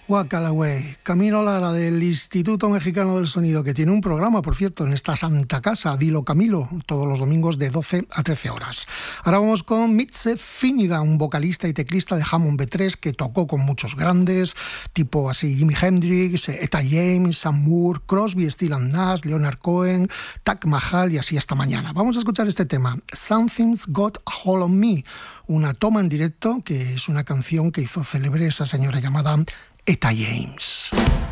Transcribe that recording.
Guacalaway, Camilo Lara del Instituto Mexicano del Sonido, que tiene un programa, por cierto, en esta santa casa, Dilo Camilo, todos los domingos de 12 a 13 horas. Ahora vamos con Mitzi Finnegan, un vocalista y teclista de Hammond B3 que tocó con muchos grandes, tipo así Jimi Hendrix, Etta James, Sam Moore, Crosby, Stills & Nash, Leonard Cohen, Taj Mahal y así hasta mañana. Vamos a escuchar este tema, Something's Got a Hold on Me, una toma en directo que es una canción que hizo célebre esa señora llamada Etta James.